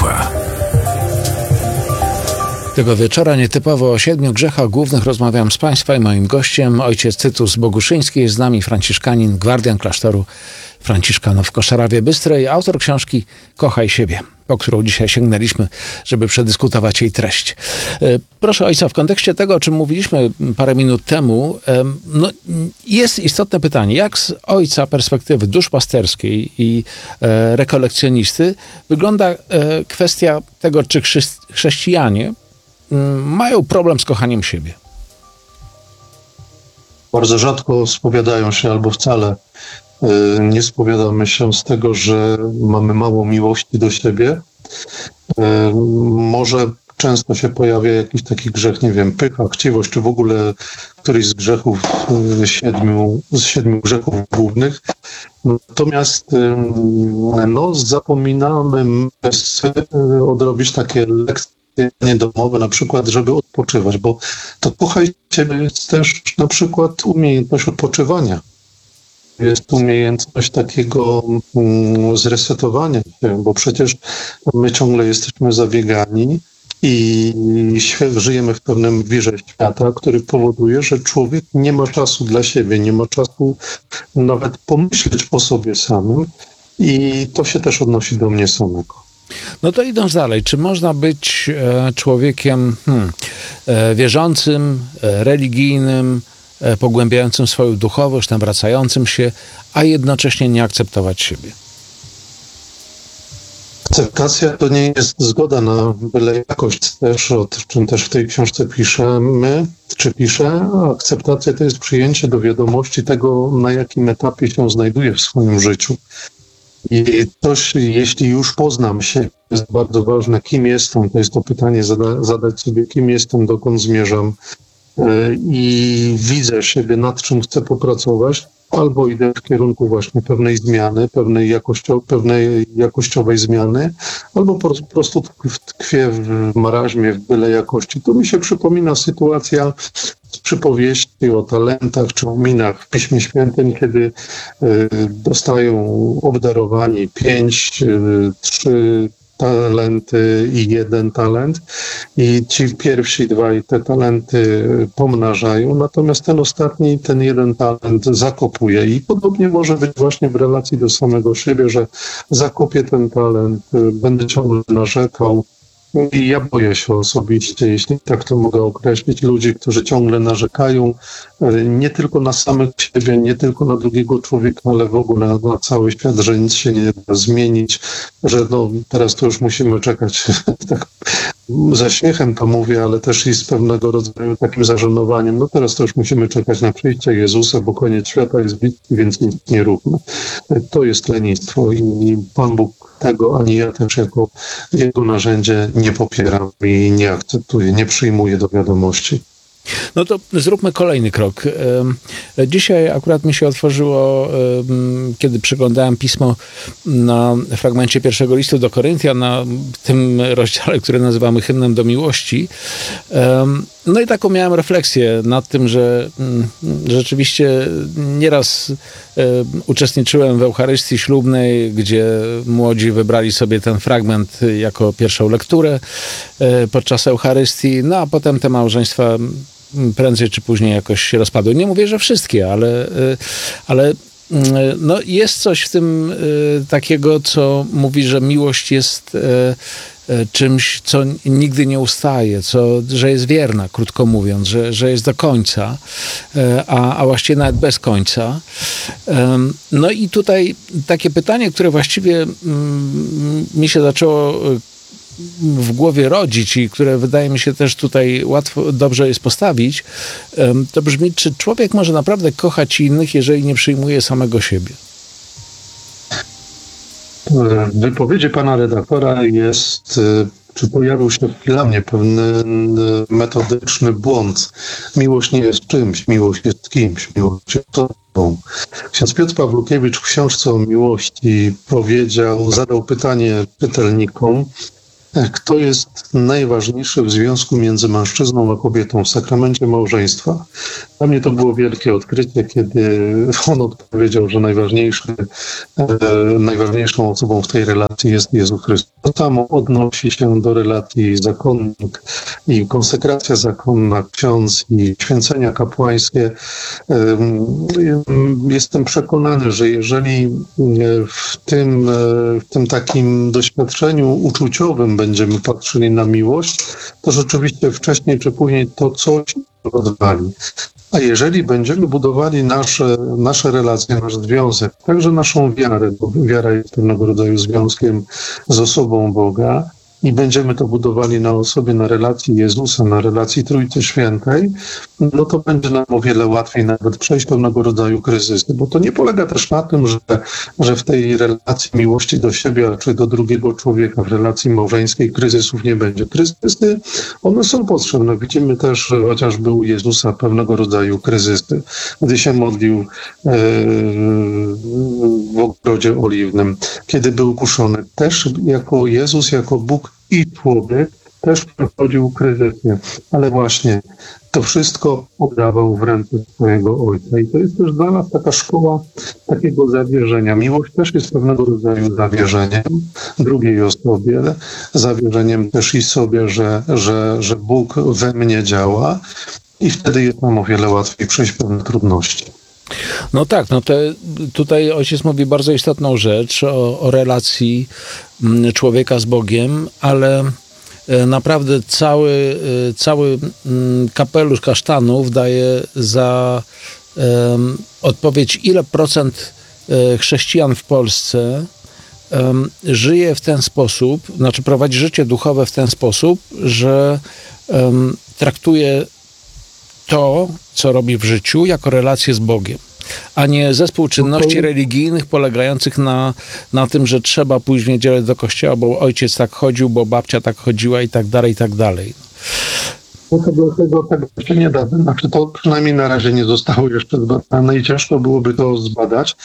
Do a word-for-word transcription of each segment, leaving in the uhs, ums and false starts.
Pawła. Tego wieczora nietypowo o siedmiu grzechach głównych rozmawiam z Państwem i moim gościem. Ojciec Tytus Boguszyński, jest z nami franciszkanin, gwardian klasztoru Franciszkanów w Koszarawie Bystrej, autor książki Kochaj siebie, po którą dzisiaj sięgnęliśmy, żeby przedyskutować jej treść. Proszę ojca, w kontekście tego, o czym mówiliśmy parę minut temu, no, jest istotne pytanie, jak z ojca perspektywy duszpasterskiej i e, rekolekcjonisty wygląda e, kwestia tego, czy chrze- chrześcijanie mają problem z kochaniem siebie? Bardzo rzadko spowiadają się albo wcale nie spowiadamy się z tego, że mamy mało miłości do siebie. Może często się pojawia jakiś taki grzech, nie wiem, pycha, chciwość, czy w ogóle któryś z grzechów siedmiu, z siedmiu grzechów głównych. Natomiast no, zapominamy odrobić takie lekcje domowe, na przykład, żeby odpoczywać, bo to kochaj siebie jest też na przykład umiejętność odpoczywania. Jest umiejętność takiego mm, zresetowania się, bo przecież my ciągle jesteśmy zabiegani i świe- żyjemy w pewnym wirze świata, który powoduje, że człowiek nie ma czasu dla siebie, nie ma czasu nawet pomyśleć o sobie samym i to się też odnosi do mnie samego. No to idąc dalej, czy można być e, człowiekiem hmm, e, wierzącym, e, religijnym, e, pogłębiającym swoją duchowość, nawracającym się, a jednocześnie nie akceptować siebie? Akceptacja to nie jest zgoda na byle jakość też, o czym też w tej książce piszemy, czy piszę. Akceptacja to jest przyjęcie do wiadomości tego, na jakim etapie się znajduję w swoim życiu. I coś, jeśli już poznam się, jest bardzo ważne, kim jestem, to jest to pytanie zada, zadać sobie, kim jestem, dokąd zmierzam yy, i widzę siebie, nad czym chcę popracować, albo idę w kierunku właśnie pewnej zmiany, pewnej, jakościo, pewnej jakościowej zmiany, albo po prostu tkwię w maraźmie, w byle jakości. Tu mi się przypomina sytuacja z przypowieści o talentach czy o minach w Piśmie Świętym, kiedy y, dostają obdarowani pięć, y, trzy talenty i jeden talent i ci pierwsi dwaj te talenty pomnażają, natomiast ten ostatni, ten jeden talent zakopuje i podobnie może być właśnie w relacji do samego siebie, że zakopię ten talent, będę ciągle narzekał. I ja boję się osobiście, jeśli tak to mogę określić, ludzi, którzy ciągle narzekają nie tylko na samych siebie, nie tylko na drugiego człowieka, ale w ogóle na, na cały świat, że nic się nie da zmienić, że no teraz to już musimy czekać. Tak ze śmiechem to mówię, ale też i z pewnego rodzaju takim zażenowaniem. No teraz to już musimy czekać na przyjście Jezusa, bo koniec świata jest bliski, więc nic nie róbmy. To jest lenistwo i Pan Bóg tego, ani ja też jako jego narzędzie nie popieram i nie akceptuję, nie przyjmuję do wiadomości. No to zróbmy kolejny krok. Dzisiaj akurat mi się otworzyło, kiedy przeglądałem pismo na fragmencie pierwszego listu do Koryntian, na tym rozdziale, który nazywamy Hymnem do miłości. No i taką miałem refleksję nad tym, że rzeczywiście nieraz uczestniczyłem w Eucharystii ślubnej, gdzie młodzi wybrali sobie ten fragment jako pierwszą lekturę podczas Eucharystii, no a potem te małżeństwa prędzej czy później jakoś się rozpadły. Nie mówię, że wszystkie, ale, ale no jest coś w tym takiego, co mówi, że miłość jest czymś, co nigdy nie ustaje, co, że jest wierna, krótko mówiąc, że, że jest do końca, a, a właściwie nawet bez końca. No i tutaj takie pytanie, które właściwie mi się zaczęło w głowie rodzić i które wydaje mi się też tutaj łatwo, dobrze jest postawić, to brzmi, czy człowiek może naprawdę kochać innych, jeżeli nie przyjmuje samego siebie? W wypowiedzi pana redaktora jest, czy pojawił się dla mnie pewien metodyczny błąd. Miłość nie jest czymś, miłość jest kimś, miłość jest osobą. Ksiądz Piotr Pawlukiewicz w książce o miłości powiedział, zadał pytanie czytelnikom, kto jest najważniejszy w związku między mężczyzną a kobietą w sakramencie małżeństwa. Dla mnie to było wielkie odkrycie, kiedy on odpowiedział, że najważniejszy, e, najważniejszą osobą w tej relacji jest Jezus Chrystus. To samo odnosi się do relacji zakonnik i konsekracja zakonna, ksiądz i święcenia kapłańskie. E, jestem przekonany, że jeżeli w tym, w tym takim doświadczeniu uczuciowym będziemy patrzyli na miłość, to rzeczywiście wcześniej czy później to coś rozwali. A jeżeli będziemy budowali nasze, nasze relacje, nasz związek, także naszą wiarę, bo wiara jest pewnego rodzaju związkiem z osobą Boga, i będziemy to budowali na osobie, na relacji Jezusa, na relacji Trójcy Świętej, no to będzie nam o wiele łatwiej nawet przejść pewnego rodzaju kryzysy, bo to nie polega też na tym, że, że w tej relacji miłości do siebie, czy do drugiego człowieka, w relacji małżeńskiej kryzysów nie będzie. Kryzysy, one są potrzebne. Widzimy też chociażby u Jezusa pewnego rodzaju kryzysy. Gdy się modlił e, w ogrodzie oliwnym, kiedy był kuszony, też jako Jezus, jako Bóg i człowiek też przechodził kryzysy, ale właśnie to wszystko oddawał w ręce swojego Ojca. I to jest też dla nas taka szkoła takiego zawierzenia. Miłość też jest pewnego rodzaju zawierzeniem drugiej osobie, zawierzeniem też i sobie, że, że, że Bóg we mnie działa i wtedy jest nam o wiele łatwiej przejść pewne trudności. No tak, no to tutaj ojciec mówi bardzo istotną rzecz o, o relacji człowieka z Bogiem, ale naprawdę cały, cały kapelusz kasztanów daje za um, odpowiedź, ile procent chrześcijan w Polsce um, żyje w ten sposób, znaczy prowadzi życie duchowe w ten sposób, że um, traktuje to, co robi w życiu, jako relację z Bogiem, a nie zespół czynności religijnych polegających na, na tym, że trzeba pójść w niedzielę do kościoła, bo ojciec tak chodził, bo babcia tak chodziła i tak dalej, i tak dalej. No to dlatego tego się nie da. Znaczy to przynajmniej na razie nie zostało jeszcze zbadane i ciężko byłoby to zbadać.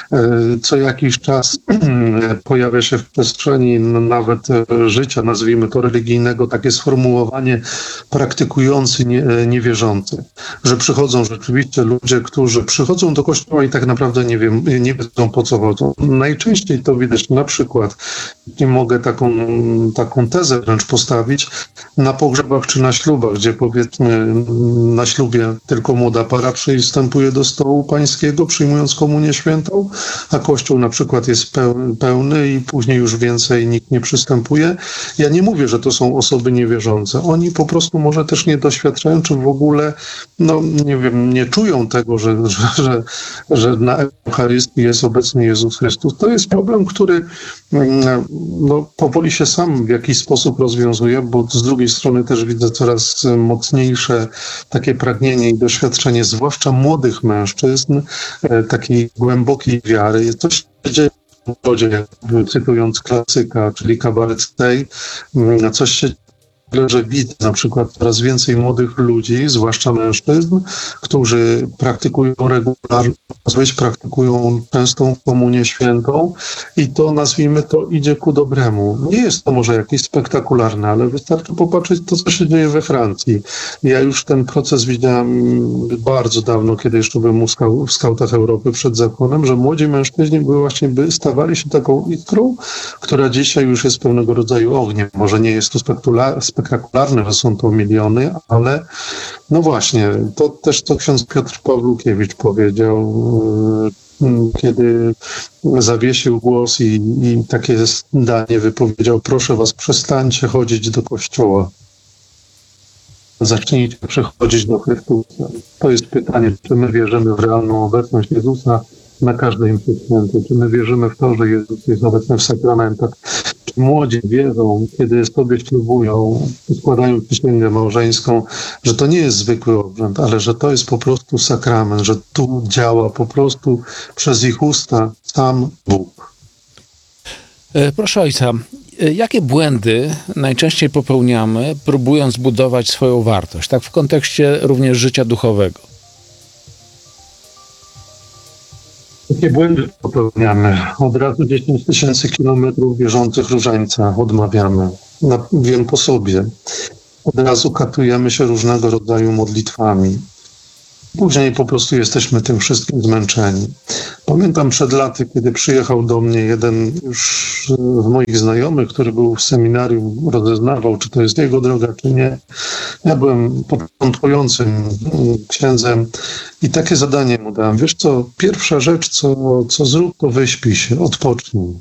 Co jakiś czas pojawia się w przestrzeni nawet życia, nazwijmy to religijnego, takie sformułowanie praktykujący, nie, niewierzący. Że przychodzą rzeczywiście ludzie, którzy przychodzą do kościoła i tak naprawdę nie wiem, nie wiedzą po co chodzą. Najczęściej to widać na przykład, nie mogę taką, taką tezę wręcz postawić, na pogrzebach czy na ślubach, gdzie powiedzmy na ślubie tylko młoda para przystępuje do stołu pańskiego, przyjmując komunię świętą, a kościół na przykład jest pełny i później już więcej nikt nie przystępuje. Ja nie mówię, że to są osoby niewierzące. Oni po prostu może też nie doświadczają, czy w ogóle, no nie wiem, nie czują tego, że, że, że, że na Eucharystii jest obecny Jezus Chrystus. To jest problem, który no, powoli się sam w jakiś sposób rozwiązuje, bo z drugiej strony też widzę coraz mocniejsze takie pragnienie i doświadczenie, zwłaszcza młodych mężczyzn, takiej głębokiej wiary. Coś się dzieje w rodzie, cytując klasyka, czyli Kabaret Stay, coś się że widzę na przykład coraz więcej młodych ludzi, zwłaszcza mężczyzn, którzy praktykują regularnie, praktykują częstą komunię świętą i to, nazwijmy to, idzie ku dobremu. Nie jest to może jakieś spektakularne, ale wystarczy popatrzeć to, co się dzieje we Francji. Ja już ten proces widziałem bardzo dawno, kiedy jeszcze byłem w Skautach Europy przed zakonem, że młodzi mężczyźni były właśnie, by stawali się taką iskrą, która dzisiaj już jest pewnego rodzaju ogniem. Może nie jest to spektakularne, spektakularne, że są to miliony, ale no właśnie, to też co ksiądz Piotr Pawlukiewicz powiedział, kiedy zawiesił głos i, i takie zdanie wypowiedział: proszę was, przestańcie chodzić do kościoła. Zacznijcie przychodzić do Chrystusa. To jest pytanie, czy my wierzymy w realną obecność Jezusa na każdej mszy świętej, czy my wierzymy w to, że Jezus jest obecny w sakramentach. Młodzi wierzą, kiedy sobie ślubują, składają przysięgę małżeńską, że to nie jest zwykły obrzęd, ale że to jest po prostu sakrament, że tu działa po prostu przez ich usta sam Bóg. Proszę ojca, jakie błędy najczęściej popełniamy, próbując budować swoją wartość, tak w kontekście również życia duchowego? Jakie błędy popełniamy? Od razu dziesięć tysięcy kilometrów bieżących różańca odmawiamy. Na, wiem po sobie. Od razu katujemy się różnego rodzaju modlitwami. Później po prostu jesteśmy tym wszystkim zmęczeni. Pamiętam przed laty, kiedy przyjechał do mnie jeden już z moich znajomych, który był w seminarium, rozeznawał, czy to jest jego droga, czy nie. Ja byłem początkującym księdzem i takie zadanie mu dałem. Wiesz co, pierwsza rzecz, co, co zrób, to wyśpij się, odpocznij.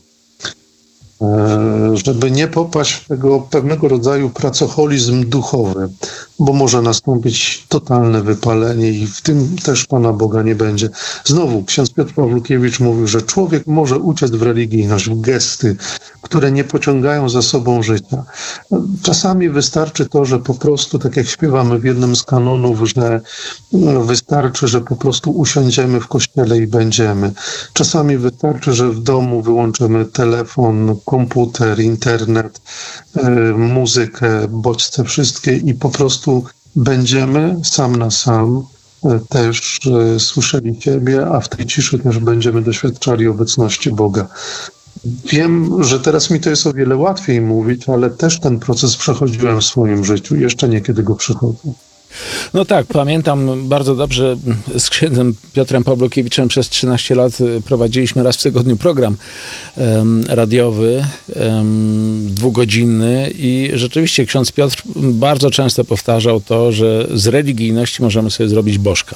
Żeby nie popaść w tego pewnego rodzaju pracoholizm duchowy, bo może nastąpić totalne wypalenie i w tym też Pana Boga nie będzie. Znowu ksiądz Piotr Pawlukiewicz mówił, że człowiek może uciec w religijność, w gesty, które nie pociągają za sobą życia. Czasami wystarczy to, że po prostu, tak jak śpiewamy w jednym z kanonów, że wystarczy, że po prostu usiądziemy w kościele i będziemy. Czasami wystarczy, że w domu wyłączymy telefon, komputer, internet, muzykę, bodźce wszystkie i po prostu będziemy sam na sam też słyszeli Ciebie, a w tej ciszy też będziemy doświadczali obecności Boga. Wiem, że teraz mi to jest o wiele łatwiej mówić, ale też ten proces przechodziłem w swoim życiu. Jeszcze niekiedy go przechodzę. No tak, pamiętam bardzo dobrze, z księdzem Piotrem Pawłukiewiczem przez trzynaście lat prowadziliśmy raz w tygodniu program um, radiowy, um, dwugodzinny i rzeczywiście ksiądz Piotr bardzo często powtarzał to, że z religijności możemy sobie zrobić bożka.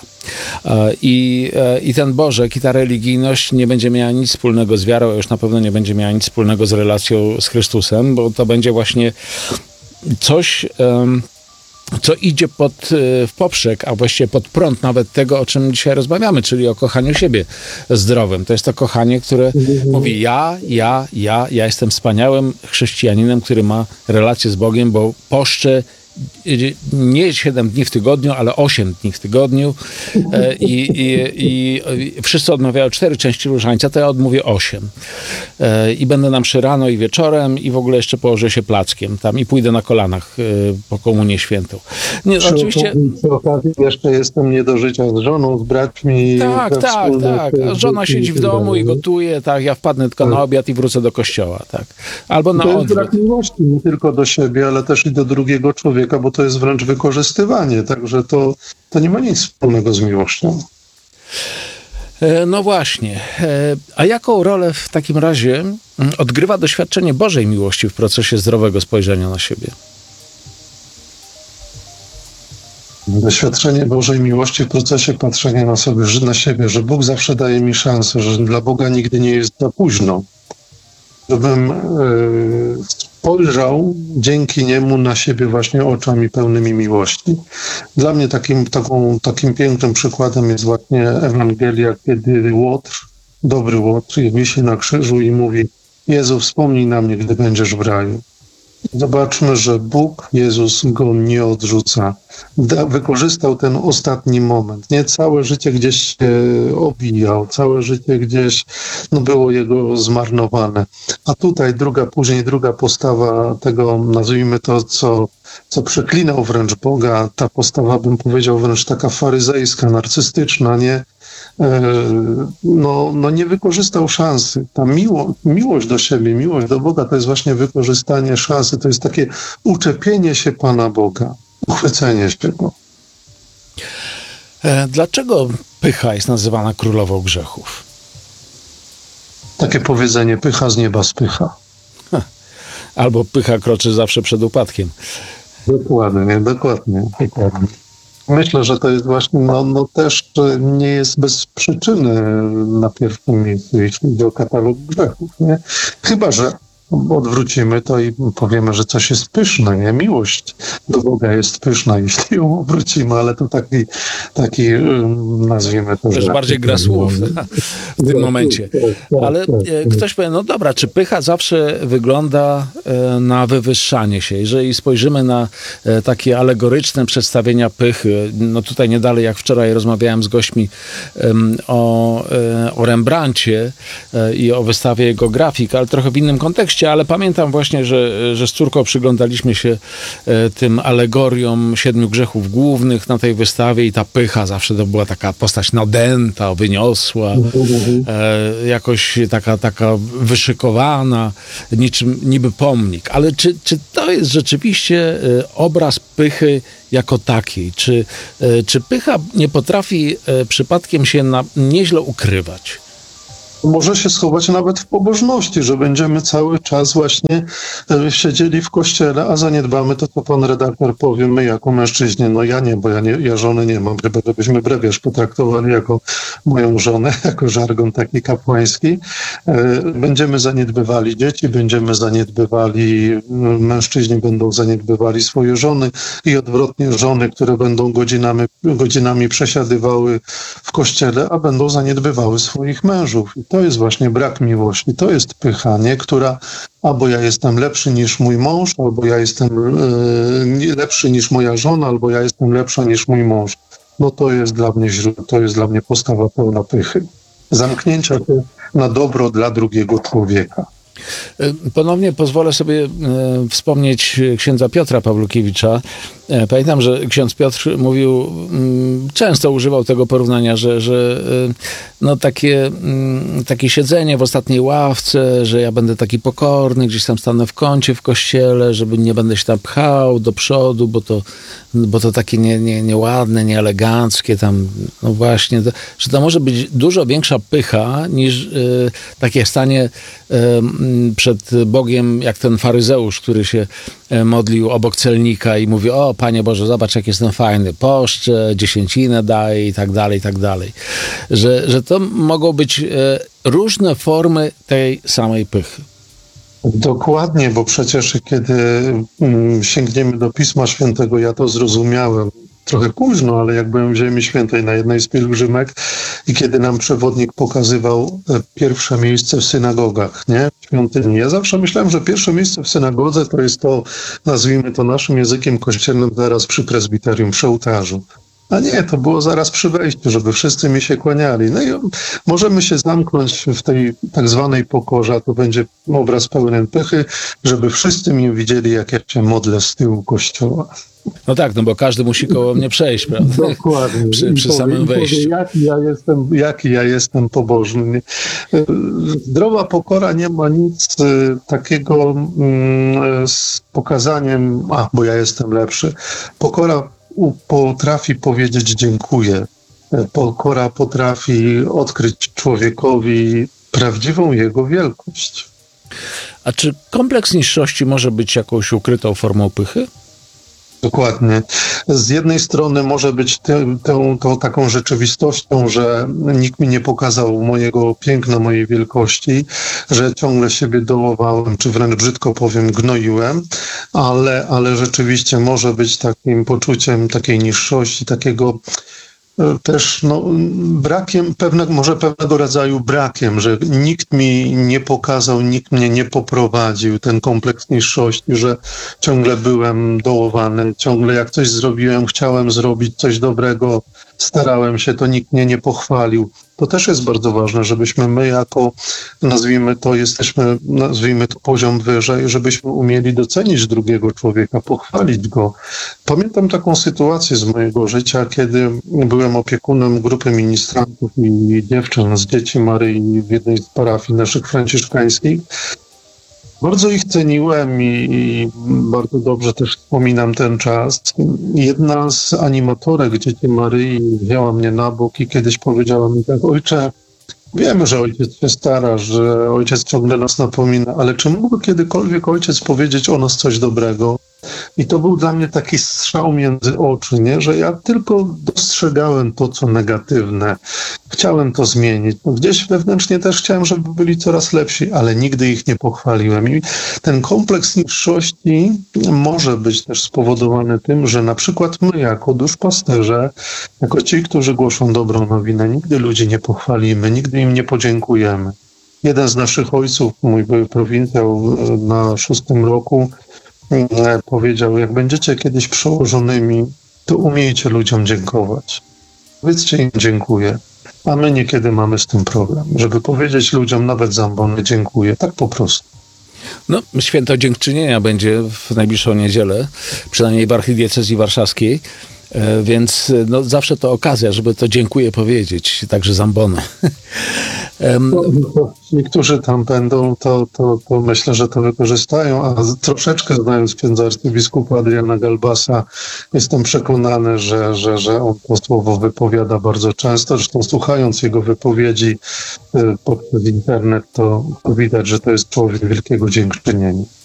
I, i ten bożek i ta religijność nie będzie miała nic wspólnego z wiarą, a już na pewno nie będzie miała nic wspólnego z relacją z Chrystusem, bo to będzie właśnie coś... Um, co idzie pod, w poprzek, a właściwie pod prąd nawet tego, o czym dzisiaj rozmawiamy, czyli o kochaniu siebie zdrowym. To jest to kochanie, które mówi ja, ja, ja, ja jestem wspaniałym chrześcijaninem, który ma relację z Bogiem, bo poszczę nie siedem dni w tygodniu, ale osiem dni w tygodniu i, i, i, i wszyscy odmawiają cztery części różańca, to ja odmówię osiem. I będę na mszy rano i wieczorem i w ogóle jeszcze położę się plackiem tam i pójdę na kolanach po komunię świętą. Nie, przy oczywiście... Okazji, przy okazji jeszcze jestem nie do życia z żoną, z braćmi. Tak, tak, tak. Żona siedzi w domu i gotuje, tak, ja wpadnę tylko na obiad i wrócę do kościoła, tak. Albo na odwrót. odwrót. To jest brak miłości nie tylko do siebie, ale też i do drugiego człowieka, bo to jest wręcz wykorzystywanie, także to, to nie ma nic wspólnego z miłością. No właśnie. A jaką rolę w takim razie odgrywa doświadczenie Bożej miłości w procesie zdrowego spojrzenia na siebie? Doświadczenie Bożej miłości w procesie patrzenia na, sobie, na siebie, że Bóg zawsze daje mi szansę, że dla Boga nigdy nie jest za późno. Żebym yy, spojrzał dzięki Niemu na siebie właśnie oczami pełnymi miłości. Dla mnie takim, taką, takim pięknym przykładem jest właśnie Ewangelia, kiedy Łotr, dobry Łotr, wisi na krzyżu i mówi: Jezu, wspomnij na mnie, gdy będziesz w raju. Zobaczmy, że Bóg, Jezus go nie odrzuca. Da, wykorzystał ten ostatni moment. Nie całe życie gdzieś się obijał, całe życie gdzieś no, było jego zmarnowane. A tutaj druga, później druga postawa tego, nazwijmy to, co, co przeklinał wręcz Boga, ta postawa, bym powiedział, wręcz taka faryzejska, narcystyczna, nie? No, no nie wykorzystał szansy. Ta miło, miłość do siebie, miłość do Boga to jest właśnie wykorzystanie szansy, to jest takie uczepienie się Pana Boga, uchwycenie się Go. Dlaczego pycha jest nazywana królową grzechów? Takie powiedzenie: pycha z nieba spycha. Ha. Albo pycha kroczy zawsze przed upadkiem. Dokładnie, dokładnie, dokładnie. Myślę, że to jest właśnie, no, no też nie jest bez przyczyny na pierwszym miejscu, jeśli chodzi o katalog grzechów, nie? Chyba że odwrócimy to i powiemy, że coś jest pyszne, nie? Miłość do Boga jest pyszna, jeśli ją obrócimy, ale to taki, taki nazwijmy to, że... Też bardziej gra słów w tym momencie. Ale ktoś powie, no dobra, czy pycha zawsze wygląda na wywyższanie się? Jeżeli spojrzymy na takie alegoryczne przedstawienia pychy, no tutaj nie dalej jak wczoraj rozmawiałem z gośćmi o, o Rembrandcie i o wystawie jego grafik, ale trochę w innym kontekście, kontekście, ale pamiętam właśnie, że, że z córką przyglądaliśmy się e, tym alegoriom siedmiu grzechów głównych na tej wystawie i ta pycha zawsze to była taka postać nadęta, wyniosła, e, jakoś taka, taka wyszykowana, niczym niby pomnik. Ale czy, czy to jest rzeczywiście e, obraz pychy jako takiej? Czy, e, czy pycha nie potrafi e, przypadkiem się na, nieźle ukrywać? Może się schować nawet w pobożności, że będziemy cały czas właśnie siedzieli w kościele, a zaniedbamy to, co pan redaktor powie, my jako mężczyźni. No ja nie, bo ja, nie, ja żony nie mam, chyba żebyśmy brewierz potraktowali jako moją żonę, jako żargon taki kapłański. Będziemy zaniedbywali dzieci, będziemy zaniedbywali, mężczyźni będą zaniedbywali swoje żony i odwrotnie żony, które będą godzinami, godzinami przesiadywały w kościele, a będą zaniedbywały swoich mężów. I to jest właśnie brak miłości, to jest pycha, nie? Która albo ja jestem lepszy niż mój mąż, albo ja jestem yy, lepszy niż moja żona, albo ja jestem lepsza niż mój mąż. No to jest dla mnie źródło, to jest dla mnie postawa pełna pychy. Zamknięcia się na dobro dla drugiego człowieka. Ponownie pozwolę sobie e, wspomnieć księdza Piotra Pawlukiewicza. E, pamiętam, że ksiądz Piotr mówił, m, często używał tego porównania, że, że e, no takie, m, takie siedzenie w ostatniej ławce, że ja będę taki pokorny, gdzieś tam stanę w kącie w kościele, żeby nie będę się tam pchał do przodu, bo to, bo to takie nie, nie, nieładne, nieeleganckie tam, no właśnie, to, że to może być dużo większa pycha niż e, takie stanie e, przed Bogiem, jak ten faryzeusz, który się modlił obok celnika i mówi: o Panie Boże, zobacz, jak jestem fajny, poszczę, dziesięcinę daję i tak dalej, i tak dalej. Że, że to mogą być różne formy tej samej pychy. Dokładnie, bo przecież kiedy sięgniemy do Pisma Świętego, ja to zrozumiałem trochę późno, ale jak byłem w Ziemi Świętej na jednej z pielgrzymek i kiedy nam przewodnik pokazywał pierwsze miejsce w synagogach, nie? W świątyni. Ja zawsze myślałem, że pierwsze miejsce w synagodze to jest to, nazwijmy to naszym językiem kościelnym, zaraz przy prezbiterium, przy ołtarzu. A nie, to było zaraz przy wejściu, żeby wszyscy mi się kłaniali. No i możemy się zamknąć w tej tak zwanej pokorze, a to będzie obraz pełen pychy, żeby wszyscy mnie widzieli, jak ja się modlę z tyłu kościoła. No tak, no bo każdy musi koło mnie przejść, prawda? Dokładnie. Przy, przy powie, samym wejściu. Powie, jaki, ja jestem, jaki ja jestem pobożny. Zdrowa pokora nie ma nic takiego mm, z pokazaniem, a, bo ja jestem lepszy. Pokora potrafi powiedzieć dziękuję. Pokora potrafi odkryć człowiekowi prawdziwą jego wielkość. A czy kompleks niższości może być jakąś ukrytą formą pychy? Dokładnie. Z jednej strony może być te, tą, tą taką rzeczywistością, że nikt mi nie pokazał mojego piękna, mojej wielkości, że ciągle siebie dołowałem, czy wręcz brzydko powiem, gnoiłem, ale, ale rzeczywiście może być takim poczuciem takiej niższości, takiego też no, brakiem, pewne, może pewnego rodzaju brakiem, że nikt mi nie pokazał, nikt mnie nie poprowadził, ten kompleks niższości, że ciągle byłem dołowany, ciągle jak coś zrobiłem, chciałem zrobić coś dobrego, starałem się, to nikt mnie nie pochwalił. To też jest bardzo ważne, żebyśmy my jako, nazwijmy to, jesteśmy, nazwijmy to poziom wyżej, żebyśmy umieli docenić drugiego człowieka, pochwalić go. Pamiętam taką sytuację z mojego życia, kiedy byłem opiekunem grupy ministrantów i dziewczyn z Dzieci Maryi w jednej z parafii naszych franciszkańskich. Bardzo ich ceniłem i, i bardzo dobrze też wspominam ten czas. Jedna z animatorek Dzieci Maryi wzięła mnie na bok i kiedyś powiedziała mi tak: ojcze, wiemy, że ojciec się stara, że ojciec ciągle nas napomina, ale czy mógłby kiedykolwiek ojciec powiedzieć o nas coś dobrego? I to był dla mnie taki strzał między oczy, nie? Że ja tylko dostrzegałem to, co negatywne. Chciałem to zmienić. No gdzieś wewnętrznie też chciałem, żeby byli coraz lepsi, ale nigdy ich nie pochwaliłem. I ten kompleks niższości może być też spowodowany tym, że na przykład my jako duszpasterze, jako ci, którzy głoszą dobrą nowinę, nigdy ludzi nie pochwalimy, nigdy im nie podziękujemy. Jeden z naszych ojców, mój były prowincjał na szóstym roku, powiedział: jak będziecie kiedyś przełożonymi, to umiejcie ludziom dziękować. Powiedzcie im dziękuję. A my niekiedy mamy z tym problem, żeby powiedzieć ludziom nawet za ambony dziękuję, tak po prostu. No, święto dziękczynienia będzie w najbliższą niedzielę, przynajmniej w archidiecezji warszawskiej, e, więc no, zawsze to okazja, żeby to dziękuję powiedzieć, także zambony. Em, No, niektórzy tam będą, to, to, to myślę, że to wykorzystają, a z- troszeczkę znając księdza arcybiskupa Adriana Galbasa, jestem przekonany, że, że, że on to słowo wypowiada bardzo często. Zresztą słuchając jego wypowiedzi y, poprzez internet, to widać, że to jest człowiek wielkiego dziękczynienia.